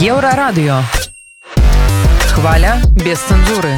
Еврорадио. Хваля без цензуры.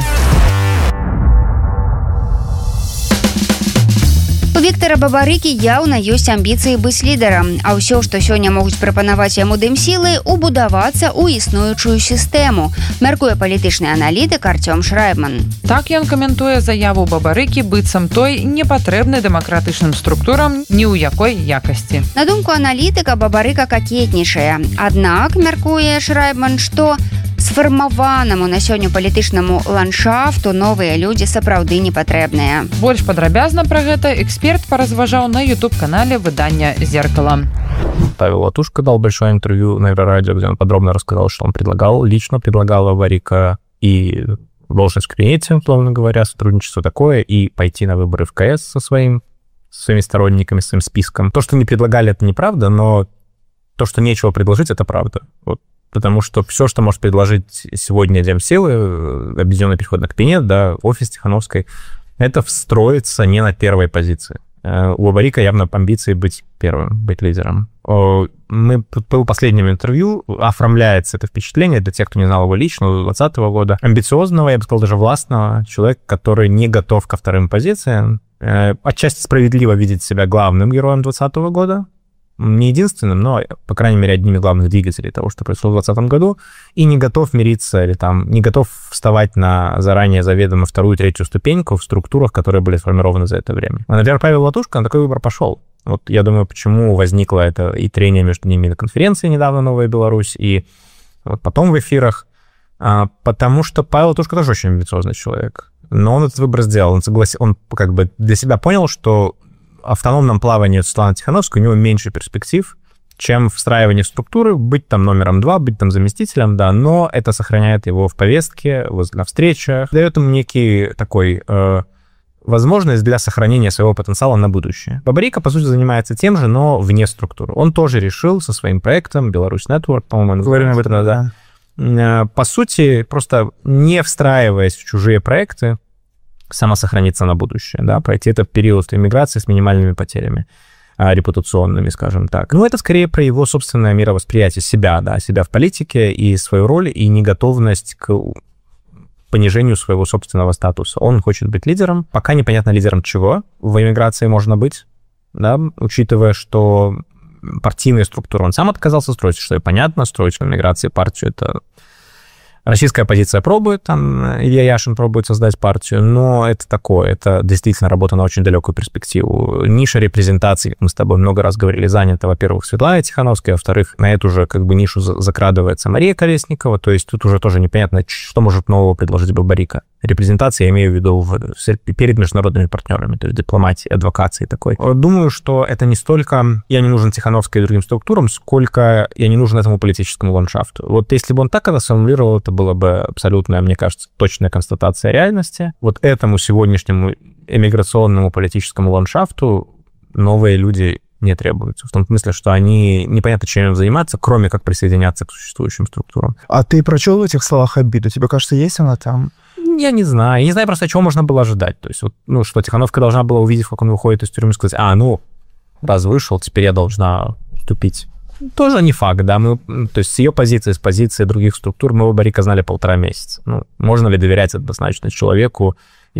У Віктара Бабарыкі яўна ёсць амбіцыі быць лідарам, а ўсё, што сёння могуць прапанаваць яму дымсілы, убудавацца ў існуючую сістэму, мяркуе палітычны аналітык Артём Шрайбман. Так ён каментуе заяву Бабарыкі, быццам той не патрэбны дэмакратычным структурам ні ў якой якасці. На думку аналітыка, Бабарыка какетнічае. Аднак, мяркуе Шрайбман, што сфармаванаму на сёння палітычнаму ландшафту новыя людзі сапраўды не патрэбныя. Больш падрабязна пра гэта эксперт поразважаў на YouTube-канале выдання «Зеркало». Павел Латушко дал большое интервью на Еврорадио, где он подробно рассказал, что он лично предлагал Бабарыка и должность в кабинете, условно говоря, сотрудничество такое, и пойти на выборы в КС со своими сторонниками, своим списком. То, что не предлагали, это неправда, но то, что нечего предложить, это правда. Вот. Потому что все, что может предложить сегодня Демсилы, объединенный переходный кабинет, да, офис Тихановской, это встроиться не на первой позиции. У Бабарыка явно амбиции быть первым, быть лидером. По последнему интервью оформляется это впечатление для тех, кто не знал его лично, 2020 года. Амбициозного, я бы сказал, даже властного человека, который не готов ко вторым позициям. Отчасти справедливо видит себя главным героем 2020 года. Не единственным, но, по крайней мере, одним из главных двигателей того, что произошло в 2020 году, и не готов мириться или там не готов вставать на заранее заведомо вторую, третью ступеньку в структурах, которые были сформированы за это время. Например, Павел Латушко на такой выбор пошел. Вот я думаю, почему возникло это и трение между ними на конференции недавно «Новая Беларусь», и вот потом в эфирах, потому что Павел Латушко тоже очень амбициозный человек. Но он этот выбор сделал, он как бы для себя понял, что автономном плавании Светланы Тихановской у него меньше перспектив, чем встраивание в структуры, быть там номером 2, быть там заместителем, да, но это сохраняет его в повестке, на встречах, дает ему некий такой возможность для сохранения своего потенциала на будущее. Бабарыка, по сути, занимается тем же, но вне структуры. Он тоже решил со своим проектом Беларусь Network, по-моему, говорим об этом, да, по сути, просто не встраиваясь в чужие проекты, самосохраниться на будущее, да, пройти этот период иммиграции с минимальными потерями репутационными, скажем так. Ну, это скорее про его собственное мировосприятие себя, да, себя в политике и свою роль, и неготовность к понижению своего собственного статуса. Он хочет быть лидером, пока непонятно лидером чего в иммиграции можно быть, да, учитывая, что партийные структуры он сам отказался строить, что и понятно, строить в иммиграции партию — это... Российская оппозиция пробует, там Илья Яшин пробует создать партию, но это такое, это действительно работа на очень далекую перспективу. Ниша репрезентации, как мы с тобой много раз говорили, занята, во-первых, Светлана Тихановская, во-вторых, на эту же как бы нишу закрадывается Мария Колесникова, то есть тут уже тоже непонятно, что может нового предложить Бабарыка. Репрезентация, я имею в виду перед международными партнерами, то есть дипломатией, адвокацией такой. Думаю, что это не столько я не нужен Тихановской и другим структурам, сколько я не нужен этому политическому ландшафту. Вот если бы он так это сформулировал, это было бы абсолютная, мне кажется, точная констатация реальности. Вот этому сегодняшнему эмиграционному политическому ландшафту новые люди не требуются. В том смысле, что они непонятно, чем им заниматься, кроме как присоединяться к существующим структурам. А ты прочел в этих словах обиду? Тебе кажется, есть она там? Я не знаю. Я не знаю просто, чего можно было ожидать. То есть, вот, ну, что Тихановская должна была, увидев, как он выходит из тюрьмы, сказать: раз вышел, теперь я должна уступить. Тоже не факт, да. То есть с ее позиции, с позиции других структур мы Бабарыка знали 1,5 месяца. Ну, можно ли доверять однозначно человеку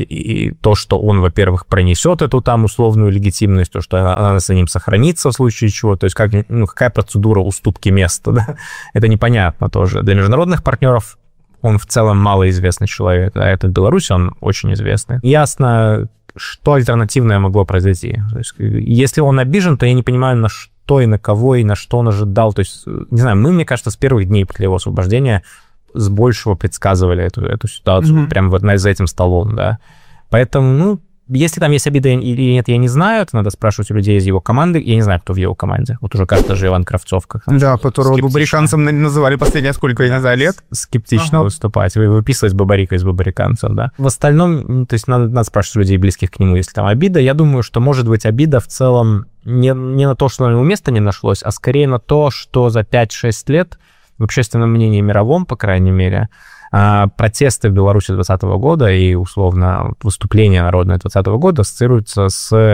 и то, что он, во-первых, пронесет эту там условную легитимность, то, что она за ним сохранится в случае чего, то есть какая процедура уступки места, да? Это непонятно тоже. Для международных партнеров он в целом малоизвестный человек, а этот Беларусь, он очень известный. Ясно, что альтернативное могло произойти. То есть, если он обижен, то я не понимаю, на что и на кого, и на что он ожидал. То есть, не знаю, мы, мне кажется, с первых дней после его освобождения с большего предсказывали эту ситуацию, прямо за этим столом, да. Поэтому, если там есть обида или нет, я не знаю, это надо спрашивать у людей из его команды. Я не знаю, кто в его команде. Вот уже, кажется, же Иван Кравцов. Да, которого бабарыканцем называли последние сколько лет. Скептично выступать, выписывать Бабарыка из бабарыканцев, да. В остальном, то есть надо спрашивать людей, близких к нему, если там обида. Я думаю, что может быть обида в целом не на то, что ему места не нашлось, а скорее на то, что за 5-6 лет в общественном мнении мировом, по крайней мере, протесты в Беларуси 2020 года и, условно, выступления народные 2020 года ассоциируются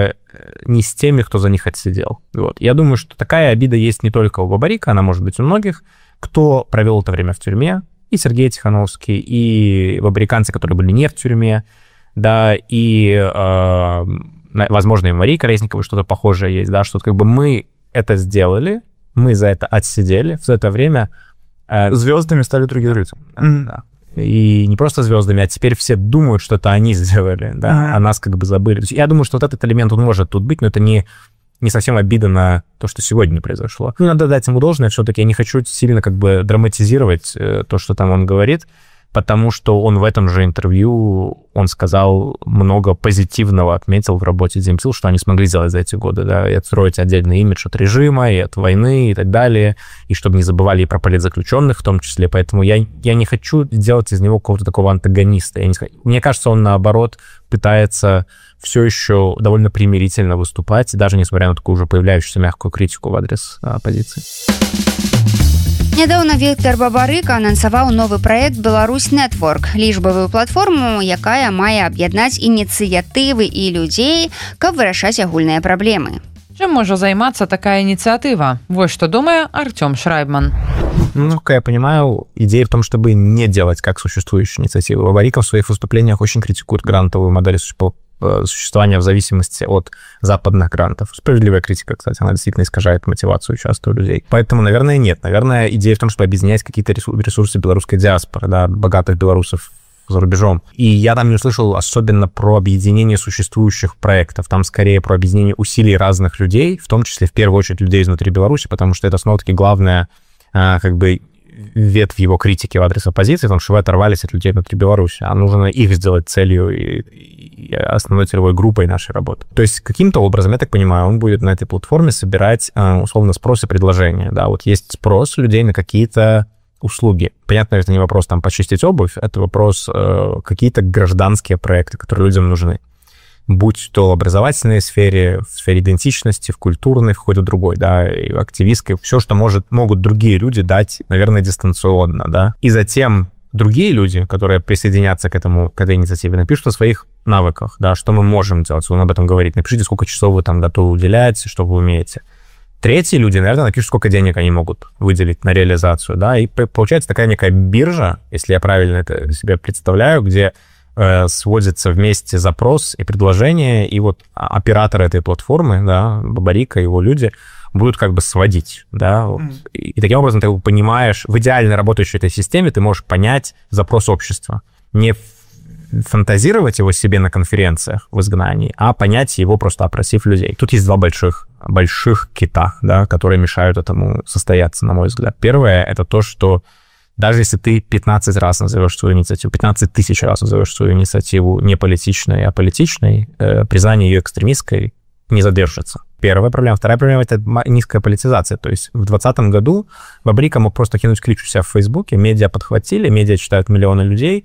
не с теми, кто за них отсидел. Вот. Я думаю, что такая обида есть не только у Бабарыка, она может быть у многих, кто провел это время в тюрьме, и Сергей Тихановский, и бабариканцы, которые были не в тюрьме, да, и, возможно, и Мария Колесникова что-то похожее есть, да, что как бы мы это сделали, мы за это отсидели, в это время... Звездами стали другие люди. Да. И не просто звездами, а теперь все думают, что это они сделали, да, а нас как бы забыли. То есть я думаю, что вот этот элемент, он может тут быть, но это не совсем обида на то, что сегодня произошло. Ну, надо дать ему должное, все-таки я не хочу сильно как бы драматизировать то, что там он говорит, потому что он в этом же интервью, он сказал много позитивного, отметил в работе DMSil, что они смогли сделать за эти годы, да, и отстроить отдельный имидж от режима, и от войны, и так далее, и чтобы не забывали и про политзаключенных в том числе, поэтому я не хочу делать из него какого-то такого антагониста. Мне кажется, он, наоборот, пытается все еще довольно примирительно выступать, даже несмотря на такую уже появляющуюся мягкую критику в адрес оппозиции. Нядаўна Віктор Бабарыка анансаваў новы праект «Беларусь Нетворк» – лічбавую платформу, якая мае аб'яднаць ініцыятывы і людзей, каб вырашаць агульныя праблемы. Чем может займаться такая инициатива? Вот что думает Артем Шрайбман. Ну, как я понимаю, идея в том, чтобы не делать как существующие инициативы. Бабарика в своих выступлениях очень критикует грантовую модель существования в зависимости от западных грантов. Справедливая критика, кстати, она действительно искажает мотивацию часто у людей. Поэтому, наверное, нет. Наверное, идея в том, чтобы объединять какие-то ресурсы белорусской диаспоры, да, богатых белорусов за рубежом. И я там не услышал особенно про объединение существующих проектов. Там скорее про объединение усилий разных людей, в том числе, в первую очередь, людей изнутри Беларуси, потому что это, снова-таки, главное, как бы, ветвь его критики в адрес оппозиции, потому что вы оторвались от людей внутри Беларуси, а нужно их сделать целью и основной целевой группой нашей работы. То есть каким-то образом, я так понимаю, он будет на этой платформе собирать, условно, спрос и предложение. Да, вот есть спрос людей на какие-то услуги. Понятно, это не вопрос там почистить обувь, это вопрос какие-то гражданские проекты, которые людям нужны. Будь то в образовательной сфере, в сфере идентичности, в культурной, в какой-то другой, да, и в активистской, все, что могут другие люди дать, наверное, дистанционно, да. И затем другие люди, которые присоединятся к этой инициативе, напишут о своих навыках, да, что мы можем делать, он об этом говорит. Напишите, сколько часов вы там готовы уделять, что вы умеете. Третьи люди, наверное, напишут, сколько денег они могут выделить на реализацию, да, и получается такая некая биржа, если я правильно это себе представляю, где сводится вместе запрос и предложение, и вот операторы этой платформы, да, Бабарика и его люди, будут как бы сводить, да, вот. И таким образом ты понимаешь, в идеально работающей этой системе ты можешь понять запрос общества, не фантазировать его себе на конференциях в изгнании, а понять его, просто опросив людей. Тут есть два больших кита, да, которые мешают этому состояться, на мой взгляд. Первое — это то, что даже если ты 15 раз назовешь свою инициативу, 15 тысяч раз назовешь свою инициативу не политичной, а политичной, признание ее экстремистской не задержится. Первая проблема. Вторая проблема — это низкая политизация. То есть в 2020 году Бабарика мог просто кинуть клич у себя в Фейсбуке, медиа подхватили, медиа читают миллионы людей,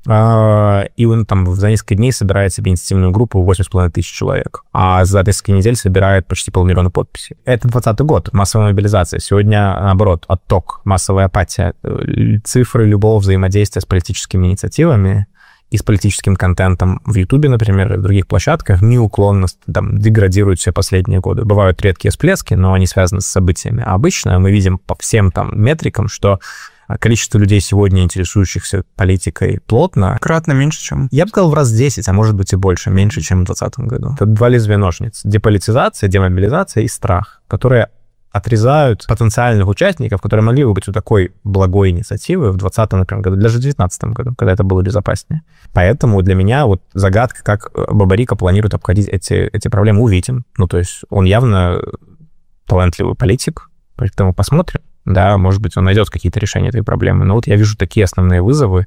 и он там за несколько дней собирает себе инициативную группу 8,5 тысяч человек, а за несколько недель собирает почти 500 000 подписей. Это 2020 год, массовая мобилизация. Сегодня, наоборот, отток, массовая апатия. Цифры любого взаимодействия с политическими инициативами и с политическим контентом в Ютубе, например, и в других площадках неуклонно там деградируют все последние годы. Бывают редкие всплески, но они связаны с событиями. А обычно мы видим по всем там метрикам, что количество людей сегодня, интересующихся политикой плотно, кратно меньше, чем... Я бы сказал, в раз 10, а может быть и больше, меньше, чем в 2020 году. Это два лезвия ножниц. Деполитизация, демобилизация и страх, которые отрезают потенциальных участников, которые могли бы быть у такой благой инициативы в 2020, например, году, даже в 2019 году, когда это было безопаснее. Поэтому для меня вот загадка, как Бабарика планирует обходить эти проблемы, увидим. Ну, то есть он явно талантливый политик, поэтому посмотрим. Да, может быть, он найдет какие-то решения этой проблемы. Но вот я вижу такие основные вызовы.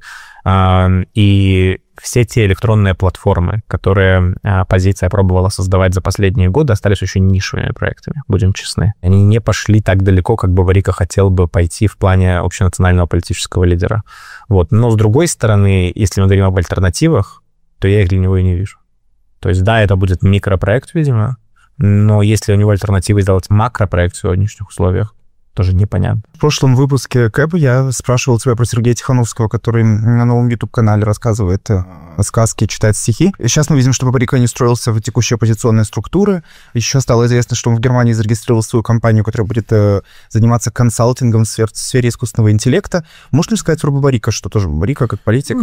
И все те электронные платформы, которые оппозиция пробовала создавать за последние годы, остались очень нишевыми проектами, будем честны. Они не пошли так далеко, как Бабарика хотел бы пойти в плане общенационального политического лидера. Вот. Но, с другой стороны, если мы говорим об альтернативах, то я их для него и не вижу. То есть, да, это будет микропроект, видимо, но если у него альтернативы сделать макропроект в сегодняшних условиях, тоже непонятно. В прошлом выпуске КЭП я спрашивал тебя про Сергея Тихановского, который на новом YouTube-канале рассказывает сказки, читает стихи. И сейчас мы видим, что Бабарика не строился в текущие оппозиционные структуры. Еще стало известно, что он в Германии зарегистрировал свою компанию, которая будет заниматься консалтингом в сфере искусственного интеллекта. Можно ли сказать про Бабарика, что тоже Бабарика как политик?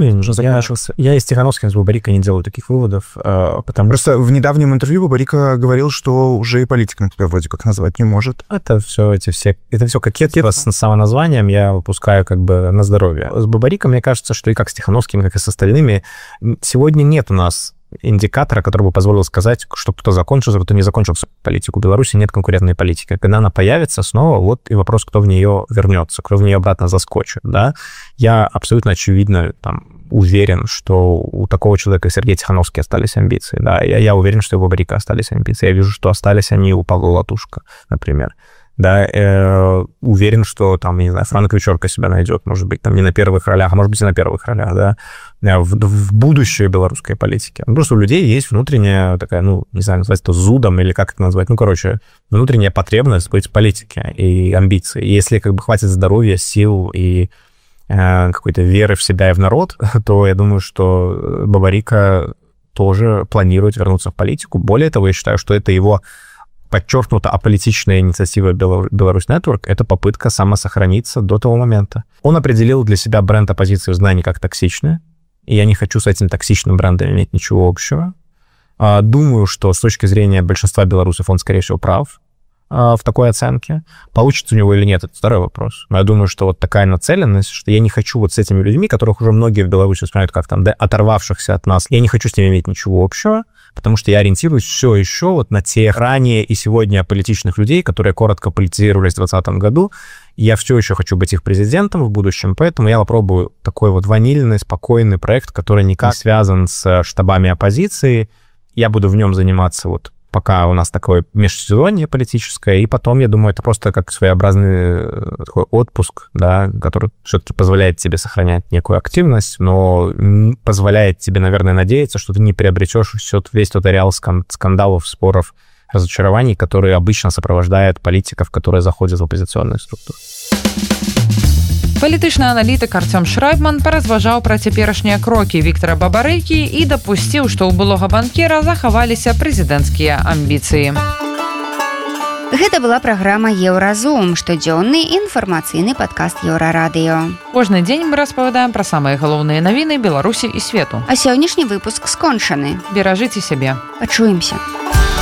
Я из Тихановским с Бабарикой не делаю таких выводов, потому Просто в недавнем интервью Бабарика говорил, что уже и политиком тебя вроде как назвать не может. Это все кокетство с самоназванием я выпускаю как бы на здоровье. С Бабариком, мне кажется, что и как с Тихановским, как и с остальными, сегодня нет у нас индикатора, который бы позволил сказать, что кто-то закончился, кто-то не закончился политику. В Беларуси нет конкурентной политики. Когда она появится снова, вот и вопрос, кто в нее вернется, кто в нее обратно заскочит, да. Я абсолютно очевидно уверен, что у такого человека, Сергея Тихановский, остались амбиции, да. Я уверен, что у Бабарика остались амбиции. Я вижу, что остались они у Павла Латушко, например. Да, уверен, что там, не знаю, Франк Вечерка себя найдет, может быть, там не на первых ролях, а может быть и на первых ролях, да, в будущее белорусской политики. Просто у людей есть внутренняя такая, не знаю, назвать это зудом или как это назвать, внутренняя потребность быть в политике и амбиции. И если как бы хватит здоровья, сил и какой-то веры в себя и в народ, то я думаю, что Бабарика тоже планирует вернуться в политику. Более того, я считаю, что это его подчеркнуто аполитичная инициатива Беларусь Network — это попытка самосохраниться до того момента. Он определил для себя бренд оппозиции в знании как токсичный, и я не хочу с этим токсичным брендом иметь ничего общего. Думаю, что с точки зрения большинства белорусов он, скорее всего, прав в такой оценке. Получится у него или нет, это второй вопрос. Но я думаю, что вот такая нацеленность, что я не хочу вот с этими людьми, которых уже многие в Беларуси вспоминают как там, оторвавшихся от нас, я не хочу с ними иметь ничего общего, потому что я ориентируюсь все еще вот на тех ранее и сегодня политичных людей, которые коротко политизировались в 2020 году. Я все еще хочу быть их президентом в будущем, поэтому я попробую такой вот ванильный, спокойный проект, который никак не связан с штабами оппозиции. Я буду в нем заниматься вот пока у нас такое межсезонье политическое, и потом, я думаю, это просто как своеобразный такой отпуск, да, который все-таки позволяет тебе сохранять некую активность, но позволяет тебе, наверное, надеяться, что ты не приобретешь весь тот ареал скандалов, споров, разочарований, которые обычно сопровождают политиков, которые заходят в оппозиционные структуры. Палітычны аналітык Артём Шрайбман паразважаў пра цяперашнія крокі Віктара Бабарыкі і дапусціў, што ў былога банкера захаваліся прэзідэнцкія амбіцыі. Гэта была праграма «Еўразум», штодзённы інфармацыйны падкаст Еўрарадыё. Кожны дзень мы распавядаем пра самыя галоўныя навіны Беларусі і свету. А сённяшні выпуск скончаны. Беражыце сябе. Пачуемся.